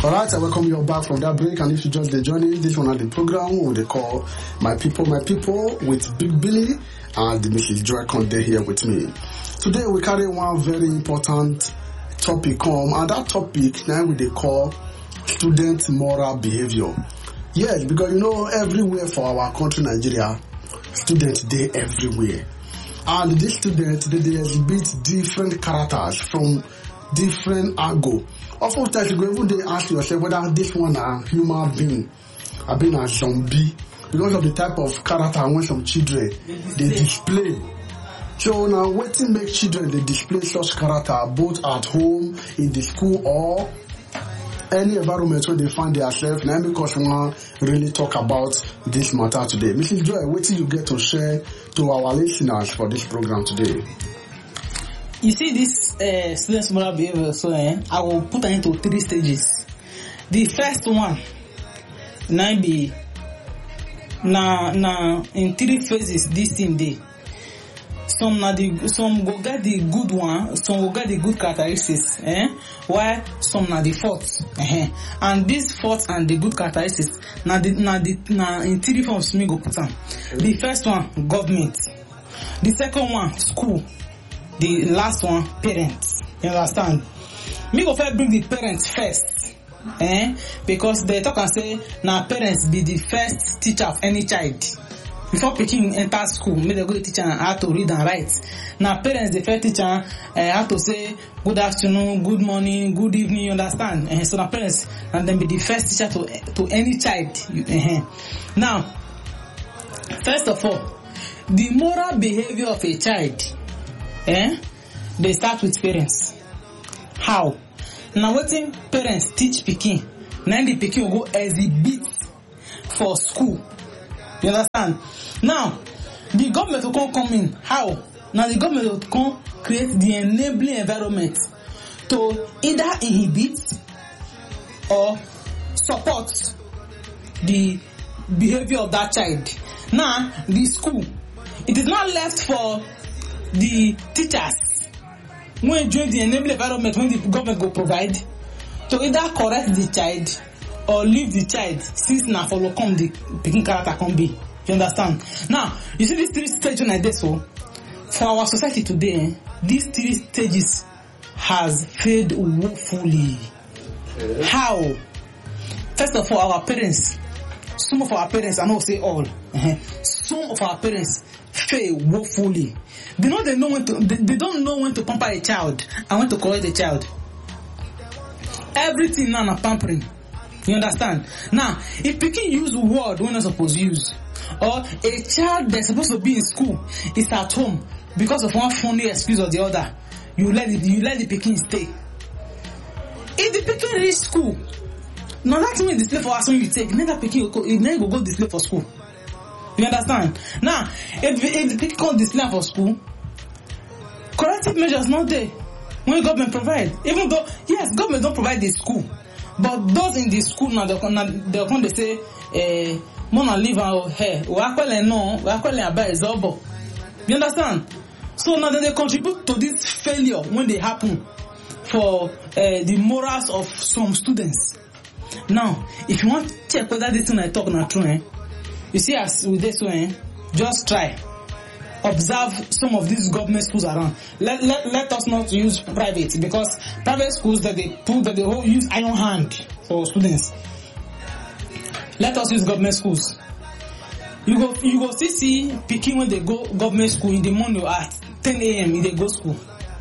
Alright, I welcome you back from that break, and if you just joining, this one at the program they call My People with Big Billy and Mrs. Joy Conde here with me. Today we carry one very important topic come, and that topic now we they call student moral behavior. Yes, because everywhere for our country Nigeria, students they everywhere. And these students they exhibit different characters from different angle. Oftentimes you go even they ask yourself whether this one a human being, or being a zombie, because of the type of character when some children they display. So now what make children they display such character both at home, in the school, or any environment where they find themselves? Now because we want really talk about this matter today. Mrs. Joy, what do you get to share to our listeners for this program today? You see this students' moral behavior, so I will put it into 3 stages. The first one, now in 3 phases this thing day. Some go get the good one, some will get the good characteristics, while some na the fault. And this fault and the good characteristics na in 3 forms me go put them. The first one, government. The second one, school. The last one, parents. You understand? Me go first bring the parents first. Because they talk and say now parents be the first teacher of any child. Before picking enter school, me they go to teach them how to read and write. Now parents the first teacher how to say good afternoon, good morning, good evening, you understand? So now parents and then be the first teacher to any child. Now, first of all, the moral behavior of a child, they start with parents. How? Now what parents teach pikin, now the pikin will go exhibit for school. You understand? Now, the government will come in. How? Now the government will come create the enabling environment to either inhibit or support the behavior of that child. Now, the school, it is not left for the teachers when during the enabling environment when the government go provide to either correct the child or leave the child since now follow come the picking character can be. You understand? Now, you see these 3 stages like this, so for our society today, these 3 stages has failed woefully. How? First of all, our parents, some of our parents, I don't say all, some of our parents fail woefully. They don't know when to pamper a child and when to correct a child. Everything now na pampering. You understand? Now, if people use word when not supposed to use, or a child that's supposed to be in school is at home because of one funny excuse or the other, you let the pikin stay. If the pikin reach school, now that's when display for us when you take, then that pikin will go display for school. You understand? Now, if the pikin can't display for school, corrective measures not there when government provide. Even though yes, government don't provide the school, but those in the school now they come they say Mona leave our hair. We actually about Zobo. You understand? So now they contribute to this failure when they happen for the morals of some students. Now, if you want to check whether this thing I talk not true, you see as with this one, just try. Observe some of these government schools around. Let us not use private, because private schools that they whole use iron hand for students. Let us use government schools. You go see pikin when they go government school in the morning at 10 a.m. they go school.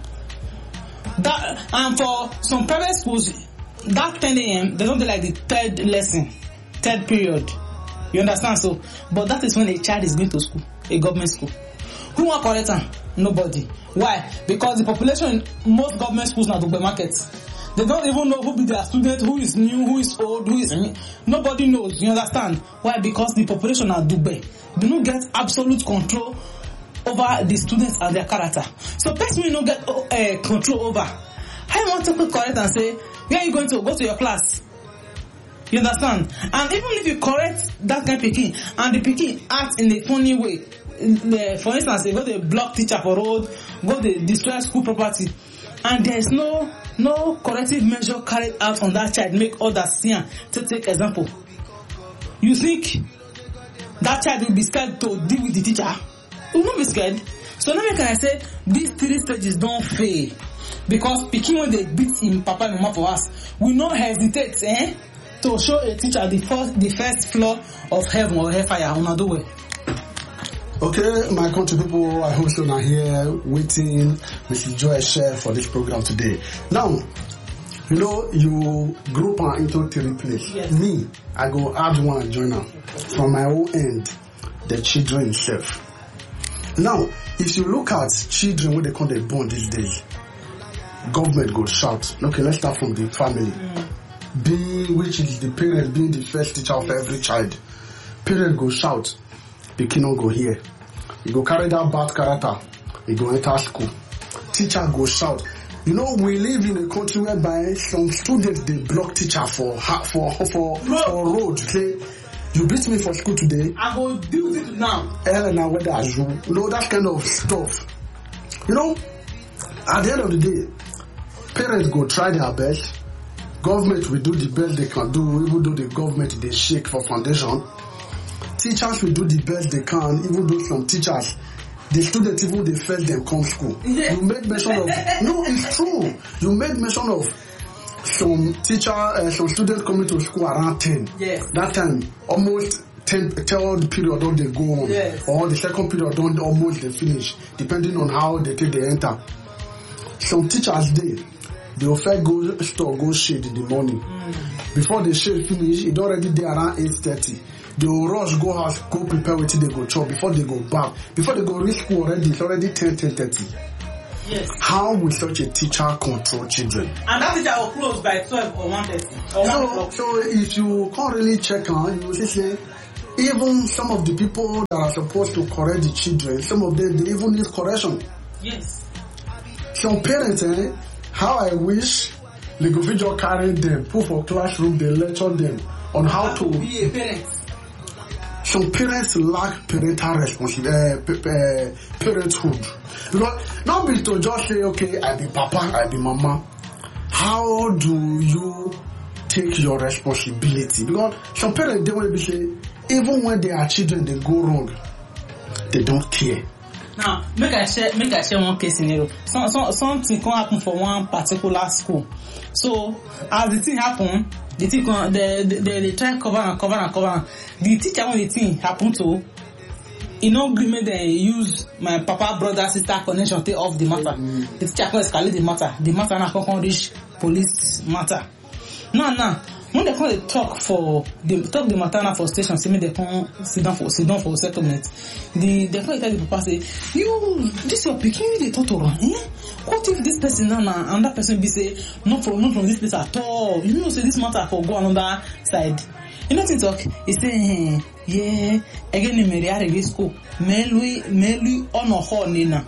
That and for some private schools, that 10 a.m. they don't do like the 3rd lesson, 3rd period. You understand? So, but that is when a child is going to school, a government school. Who want correct them? Nobody. Why? Because the population in most government schools now do the markets. They don't even know who be their student, who is new, who is old, who is nobody knows. You understand? Why? Because the population are Dubai. They don't get absolute control over the students and their character. So person will not get control over. How you want to correct and say, where are you going to go to your class? You understand? And even if you correct that kind of pikin and the pikin acts in a funny way, for instance, they go to block teacher for road, go to destroy school property, and there is no corrective measure carried out on that child, make others see am to take example, you think that child will be scared to deal with the teacher? He will not be scared. So now can I say these 3 stages don't fail, because pikin when they beat him papa and mama for us, we not hesitate to show a teacher the first floor of heaven or hellfire on the way. Okay, my country people, I hope you are here waiting Mrs. Joy share for this program today. Now, you know, you group into 3 places. Yes. Me, I go add one joiner. From my own end, the children itself. Now, if you look at children when they come they born these days, government go shout. Okay, let's start from the family. Which is the parent being the first teacher of every child. Parent go shout, the kid not go here. You go carry that bad character, you go enter school. Teacher go shout. You know, we live in a country whereby some students they block teacher for road. Say, you beat me for school today. I go deal with it now. Elena, whether as you know that kind of stuff. You know, at the end of the day, parents go try their best. Government will do the best they can do, even though the government they shake for foundation. Teachers will do the best they can, even though some teachers, the students even they felt them come school. Yeah. You made mention of no, it's true. You made mention of some students coming to school around 10. Yes. That time almost 10 third period don't they go on. Yes. Or the second period don't almost they finish, depending on how they take the enter. Some teachers they will first go store, go shade in the morning. Before the shade finish, it already there around 8:30. They will rush, go house, go prepare what they go chop before they go back. Before they go reach school already, it's already 10:30. Yes. How will such a teacher control children? And that teacher will close by 12 or 1:30 or 1 o'clock. So if you can't really check on, you will say, even some of the people that are supposed to correct the children, some of them, they even need correction. Yes. Some parents, how I wish they could just carry them, put for classroom, they lecture them on how to be a parent. Some parents lack parental responsibility, parenthood. Because not be to just say, okay, I be papa, I be mama. How do you take your responsibility? Because some parents, they will be say, even when their children, they go wrong, they don't care. Now, make I share one case scenario. Something can happen for one particular school. So, as the thing happen, the thing they try cover. The teacher when the thing happen to, agreement they use my papa, brother, sister connection take off the matter. The teacher can escalate the matter. The matter now can reach police matter. Now. When they come talk the matter now for station, say me they come sit down for settlement. They come tell the papa say, this your pikin they talk to run. What if this person now and that person be say not from this place at all? You know say this matter for go another side. You know talk. He say yeah again in Mary school. Me lui on a horn nina.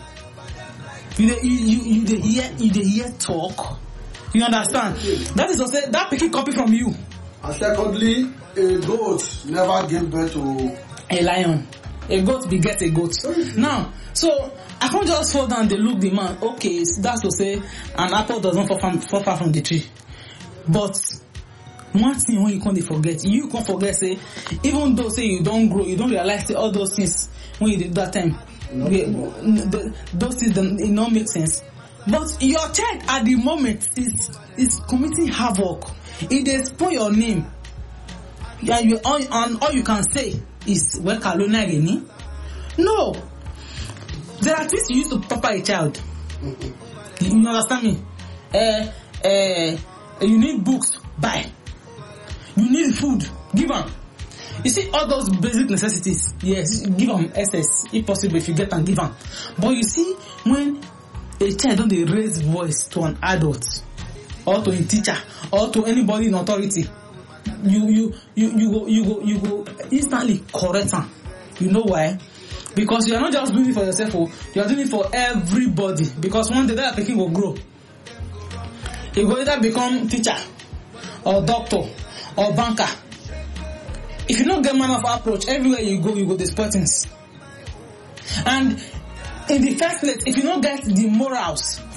You hear talk. You understand? That is to say that pikin copy from you. And secondly, a goat never gave birth to a lion. A goat beget a goat. Now, so I can't just fall down and look the man. Okay, that's to say an apple does not fall far from the tree. But one thing when you can't forget say even though say you don't grow, you don't realize say all those things when you did that time. Those things it don't make sense. But your child at the moment is committing havoc. It dey spoil your name. Yeah, and all you can say is well Kalona Geni. No. There are things you use to pamper a child. You understand me? You need books, buy. You need food, give them. You see all those basic necessities, yes, give them excess if possible if you get them, give them. But you see when a child don't they raise voice to an adult or to a teacher or to anybody in authority, you go instantly correct them. You know why? Because you are not just doing it for yourself, you are doing it for everybody. Because one day that person will grow. He will either become teacher or doctor or banker. If you don't get man of approach, everywhere you go destroy things. And in the first place, if you don't get the morals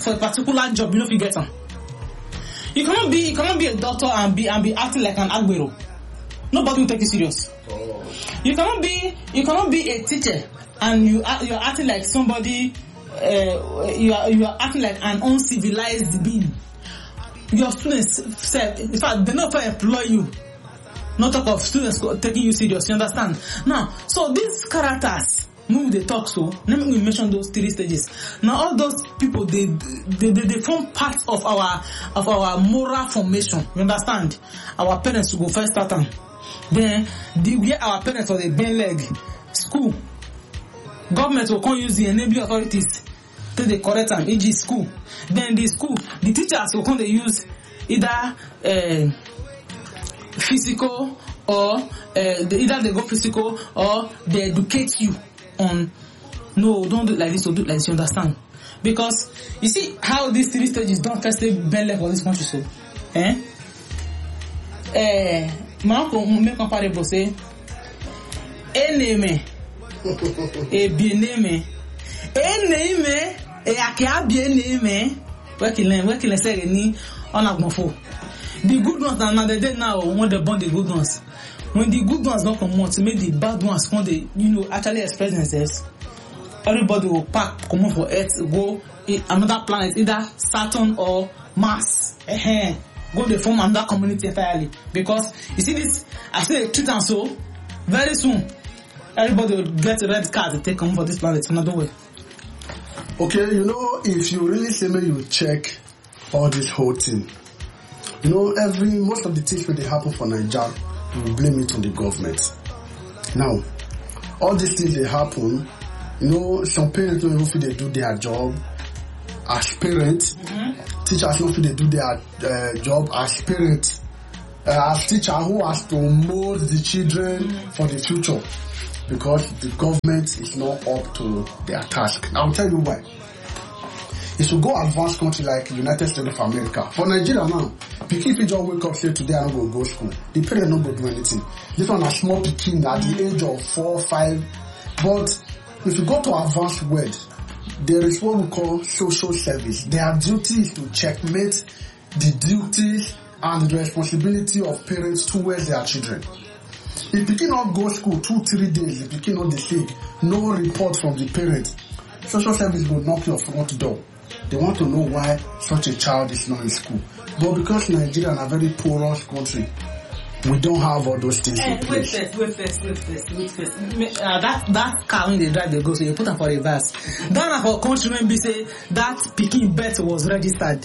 for a particular job, you know if you get them. You cannot be a doctor and be acting like an agbero. Nobody will take you serious. Oh. You cannot be a teacher and you're acting like somebody. You are acting like an uncivilized being. Your students said, in fact, they not employ you. Not talk of students taking you serious. You understand? Now, so these characters, when they talk, so let me mention those 3 stages. Now, all those people they form part of our moral formation. You understand? Our parents will go first start them. Then where our parents for the bend leg, school. Government will come use the enabling authorities to the correct time, e.g. school. Then the teachers will come to use either physical or either they go physical or they educate you on no, don't do it like this or do it like this, you understand? Because you see how these 3 stages don't first bend leg for this country, so my uncle make comparable say eneme e bieneme eneme e akia bieneme working say ni on agbonfo. The good ones now the day now when they born the good ones. When the good ones don't come out, make the bad ones when they actually express themselves. Everybody will pack come on for Earth, go another planet, either Saturn or Mars. Go they form another community entirely. Because you see this, I say treat and so very soon everybody will get a red card to take on for this planet another way. Okay, if you really say me, you check all this whole thing. Most of the things when they happen for Nigeria, you blame it on the government. Now, all these things they happen, some parents don't even feel they do their job as parents. Mm-hmm. Teachers don't feel they do their job as parents. As teacher who has to mold the children for the future. Because the government is not up to their task. I'll tell you why. It's to go advanced country like United States of America. For Nigeria now, pikin if you just wake up say today I don't go school. The parents don't go do anything. This one a small pikin at the age of 4, 5. But if you go to advanced world, there is what we call social service. Their duty is to checkmate the duties and the responsibility of parents towards their children. If pikin not go school 2-3 days, if pikin not dey sick, no report from the parents, social service will knock your front door. They want to know why such a child is not in school. But because Nigeria is a very porous country, we don't have all those things in place. Wait first. That car when they drive, they go, so you put them for reverse. That for country when we say that pikin birth was registered.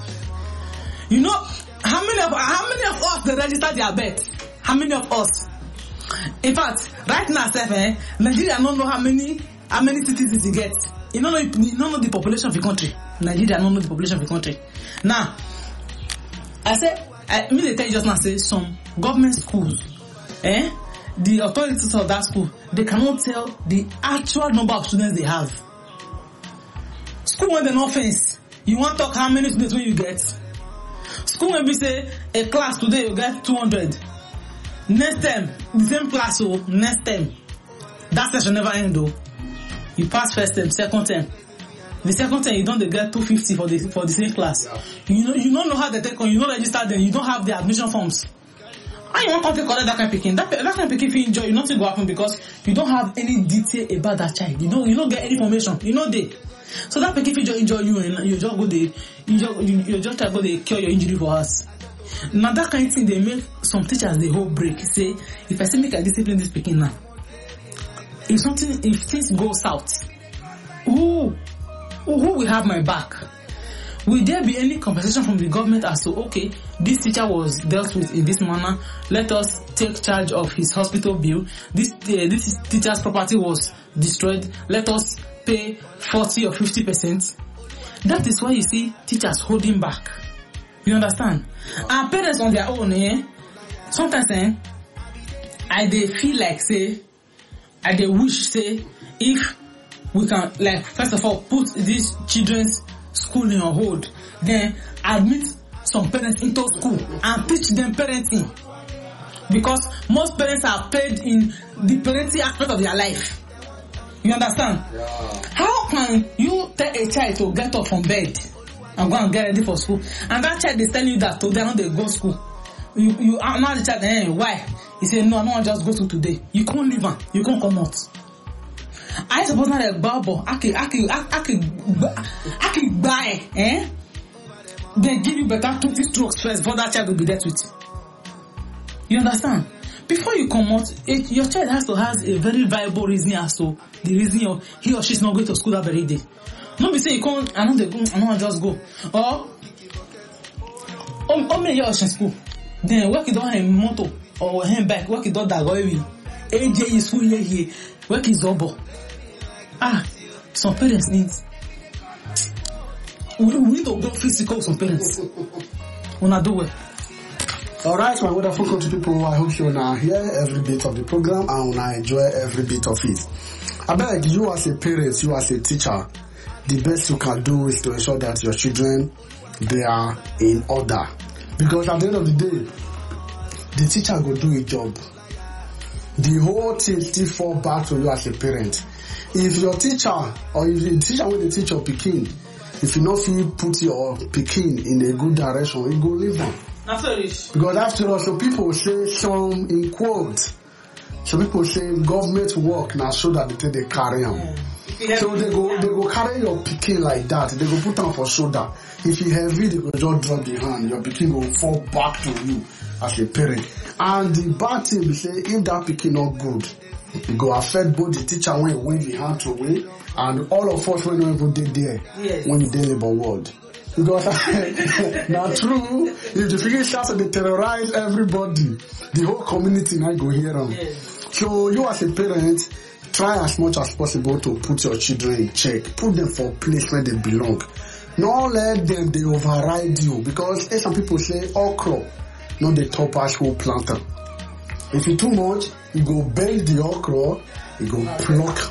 How many of us they registered their birth? How many of us? In fact, right now, Nigeria don't know how many citizens it gets. You don't know the population of the country. Nigeria don't know the population of the country. Now, they tell you just now, say some government schools, the authorities of that school, they cannot tell the actual number of students they have. School when they no fence, you want to talk how many students when you get? School when we say a class today you get 200. Next term, the same class, so next term, that session never end though. You pass first term, second term. The second term, you don't get 250 for the same class. Yeah. You don't know how they take on. You don't register them. You don't have the admission forms. And you want to collect that kind of picking. That kind of picking, if you enjoy, you nothing will happen because you don't have any detail about that child. You don't get any information. They. So that picking, if you enjoy you and you just go there, you just try to go there, cure your injury for us. Now that kind of thing, they make some teachers the whole break. Say, if I say make a discipline this picking now, if things go south, who will have my back? Will there be any compensation from the government as to, okay, this teacher was dealt with in this manner, let us take charge of his hospital bill, this teacher's property was destroyed, let us pay 40 or 50%. That is why you see teachers holding back. You understand? And parents on their own, sometimes I they feel like I they wish if we can, like, first of all, put these children's school in on hold, then admit some parents into school and teach them parenting. Because most parents are paid in the parenting aspect of their life. You understand? Yeah. How can you tell a child to get up from bed and go and get ready for school. And that child is telling you that today I want to go school. You now the child, why? He say, no, I don't want to just go to today. You can't leave him. You can't come out. I suppose not a bubble. I can buy, They give you better 20 strokes first before that child will be dealt with. You understand? Before you come out, your child has to have a very viable reason as to the reason he or she is not going to school that very day. Don't be saying you can't, I don't just go. Or, many years in school. Then work it on a motor or him back, work it on that way. AJ is full here, work is double. Some parents need. We need to go physical, some parents. When I do it. Alright, my wonderful country people, I hope you now hear every bit of the program and I enjoy every bit of it. I beg you as a parent, you as a teacher, the best you can do is to ensure that your children, they are in order. Because at the end of the day, the teacher will do a job. The whole thing still fall back to you as a parent. If your teacher, or if the teacher will teach your pikin, if you not feel put your pikin in a good direction, you go leave them. Because after all, some people say some in quotes. Some people say government work now so that they carry on. Yeah. So they go carry your pikin like that. They go put on for shoulder. If you heavy, they go just drop the hand. Your pikin will fall back to you as a parent. And the bad thing is say if that pikin not good, it go affect both the teacher when you wave the hand away and all of us when we even did there when you did labor ward. Because now true, if the figure starts to terrorize everybody, the whole community now go here on. So you as a parent, try as much as possible to put your children in check. Put them for a place where they belong. Not let them they override you. Because some people say okra, not the top ash whole planter. If you too much, you go bend the okra, you go pluck